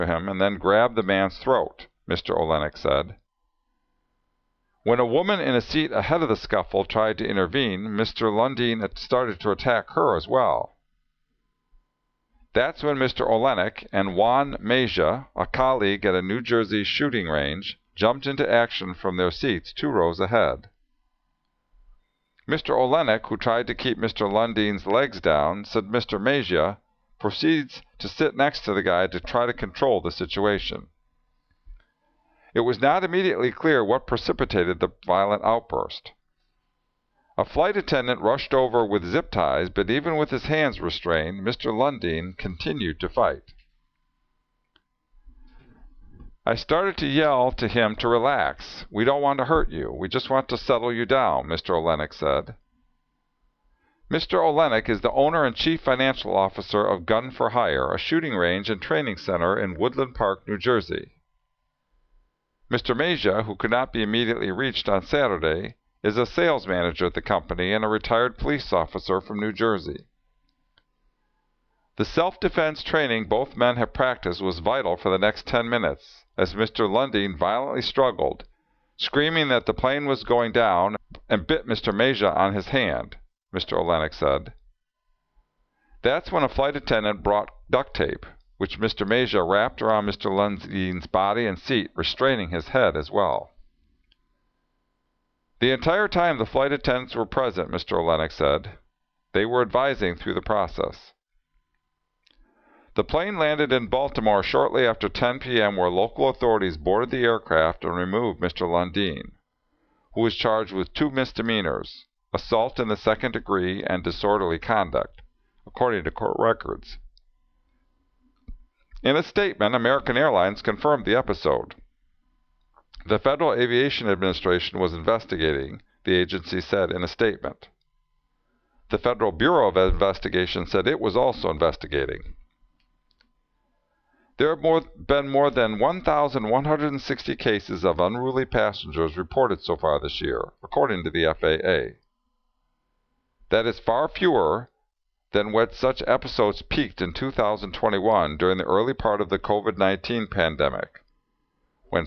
him and then grabbed the man's throat, Mr. Olenek said. When a woman in a seat ahead of the scuffle tried to intervene, Mr. Lundeen had started to attack her as well. That's when Mr. Olenek and Juan Mejia, a colleague at a New Jersey shooting range, jumped into action from their seats 2 rows ahead. Mr. Olenek, who tried to keep Mr. Lundeen's legs down, said Mr. Mejia proceeds to sit next to the guy to try to control the situation. It was not immediately clear what precipitated the violent outburst. A flight attendant rushed over with zip ties, but even with his hands restrained, Mr. Lundeen continued to fight. I started to yell to him to relax. We don't want to hurt you. We just want to settle you down, Mr. Olenek said. Mr. Olenek is the owner and chief financial officer of Gun for Hire, a shooting range and training center in Woodland Park, New Jersey. Mr. Mejia, who could not be immediately reached on Saturday, is a sales manager at the company and a retired police officer from New Jersey. The self-defense training both men have practiced was vital for the next 10 minutes, as Mr. Lundeen violently struggled, screaming that the plane was going down, and bit Mr. Mejia on his hand, Mr. Olenek said. That's when a flight attendant brought duct tape, which Mr. Mejia wrapped around Mr. Lundeen's body and seat, restraining his head as well. The entire time the flight attendants were present, Mr. Olenek said. They were advising through the process. The plane landed in Baltimore shortly after 10 p.m., where local authorities boarded the aircraft and removed Mr. Lundeen, who was charged with 2 misdemeanors, assault in the 2nd degree and disorderly conduct, according to court records. In a statement, American Airlines confirmed the episode. The Federal Aviation Administration was investigating, the agency said in a statement. The Federal Bureau of Investigation said it was also investigating. There have been more than 1,160 cases of unruly passengers reported so far this year, according to the FAA. That is far fewer than when such episodes peaked in 2021 during the early part of the COVID-19 pandemic, when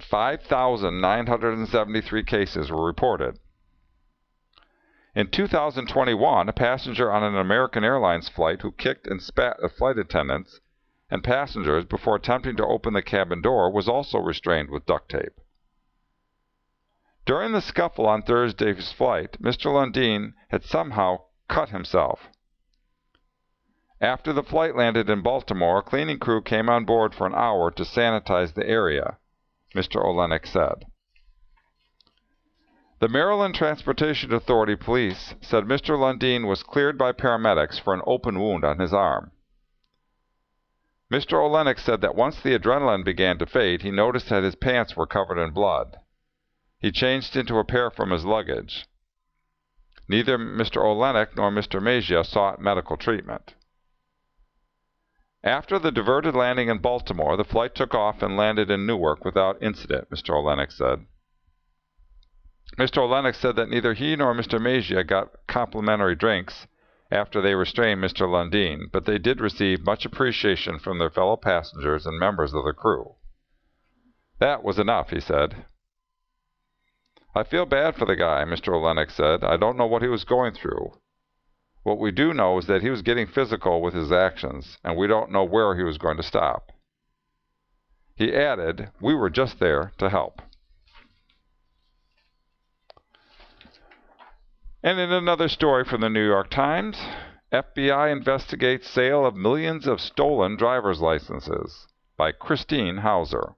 5,973 cases were reported. In 2021, a passenger on an American Airlines flight who kicked and spat at flight attendants and passengers before attempting to open the cabin door was also restrained with duct tape. During the scuffle on Thursday's flight, Mr. Lundeen had somehow cut himself. After the flight landed in Baltimore, a cleaning crew came on board for an hour to sanitize the area, Mr. Olenek said. The Maryland Transportation Authority police said Mr. Lundeen was cleared by paramedics for an open wound on his arm. Mr. Olenek said that once the adrenaline began to fade, he noticed that his pants were covered in blood. He changed into a pair from his luggage. Neither Mr. Olenek nor Mr. Mejia sought medical treatment. After the diverted landing in Baltimore, the flight took off and landed in Newark without incident, Mr. Olenek said. Mr. Olenek said that neither he nor Mr. Mejia got complimentary drinks after they restrained Mr. Lundeen, but they did receive much appreciation from their fellow passengers and members of the crew. That was enough, he said. I feel bad for the guy, Mr. Olenek said. I don't know what he was going through. What we do know is that he was getting physical with his actions, and we don't know where he was going to stop. He added, we were just there to help. And in another story from the New York Times, FBI investigates sale of millions of stolen driver's licenses, by Christine Hauser.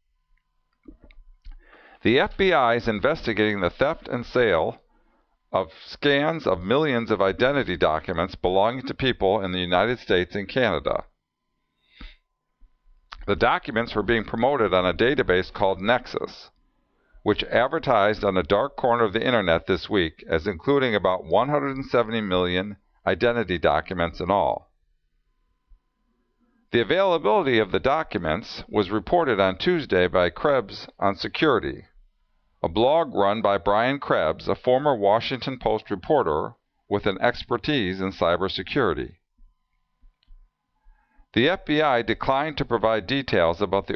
The FBI is investigating the theft and sale of scans of millions of identity documents belonging to people in the United States and Canada. The documents were being promoted on a database called Nexus, which advertised on a dark corner of the internet this week as including about 170 million identity documents in all. The availability of the documents was reported on Tuesday by Krebs on Security, a blog run by Brian Krebs, a former Washington Post reporter with an expertise in cybersecurity. The FBI declined to provide details about the